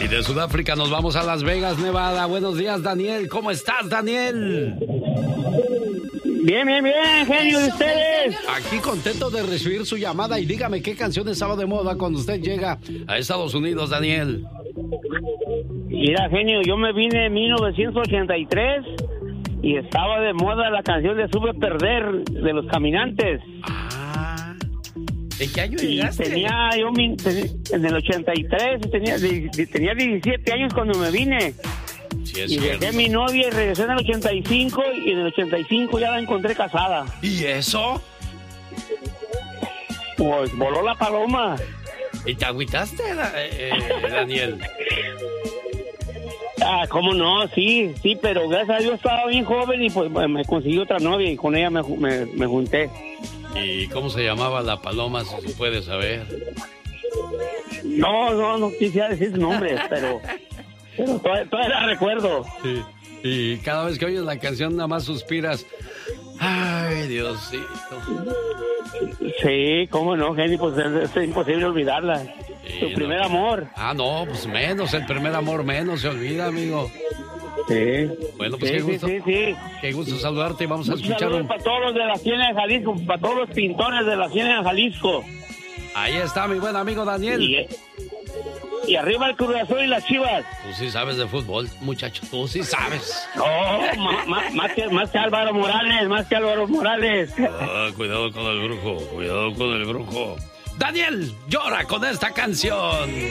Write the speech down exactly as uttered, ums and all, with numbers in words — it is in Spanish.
Y de Sudáfrica nos vamos a Las Vegas, Nevada. Buenos días, Daniel. ¿Cómo estás, Daniel? Bien, bien, bien, genio de ustedes. Aquí contento de recibir su llamada y dígame qué canción estaba de moda cuando usted llega a Estados Unidos, Daniel. Mira, genio, yo me vine en mil novecientos ochenta y tres y estaba de moda la canción de Sube Perder de Los Caminantes. Ah, ¿en qué año Y llegaste? tenía yo mi- en el ochenta y tres, tenía, tenía diecisiete años cuando me vine. Sí, es Y cierto. dejé a mi novia y regresé en el ochenta y cinco y en el ochenta y cinco ya la encontré casada. ¿Y eso? Pues voló la paloma. ¿Y te agüitaste, da- eh, eh, Daniel? Ah, cómo no, sí, sí, pero gracias a Dios estaba bien joven y pues me conseguí otra novia y con ella me, ju- me, me junté. ¿Y cómo se llamaba la paloma, si se puede saber? No, no, no quisiera decir su nombre, pero, pero todavía, todavía la recuerdo. Sí. Y cada vez que oyes la canción nada más suspiras. Ay, Diosito. Sí, cómo no, Jenny, pues es, es imposible olvidarla. Sí, Tu no. primer amor. Ah, no, pues menos, el primer amor menos se olvida, amigo. Sí. Bueno, pues Sí, qué sí, gusto. sí, sí. Qué gusto saludarte y vamos a Muchos escuchar saludos un... para todos los de la Ciénaga de Jalisco, para todos los pintores de la Ciénaga de Jalisco. Ahí está mi buen amigo Daniel. Y, y arriba el Cruz Azul y las Chivas. Tú sí sabes de fútbol, muchacho, tú sí sabes. No, ma- ma- más, que, más que Álvaro Morales, más que Álvaro Morales. Ah, cuidado con el brujo, cuidado con el brujo. Daniel, llora con esta canción.